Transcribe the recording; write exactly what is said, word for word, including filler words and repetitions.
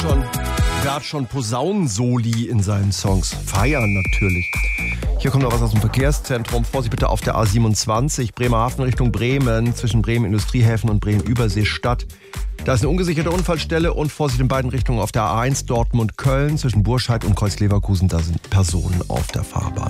schon, wer hat schon Posaunensoli in seinen Songs? Feiern natürlich. Hier kommt noch was aus dem Verkehrszentrum. Vorsicht bitte auf der A siebenundzwanzig, Bremerhaven Richtung Bremen, zwischen Bremen Industriehäfen und Bremen Überseestadt. Da ist eine ungesicherte Unfallstelle und Vorsicht in beiden Richtungen auf der A eins Dortmund-Köln, zwischen Burscheid und Kreuz-Leverkusen. Da sind Personen auf der Fahrbahn.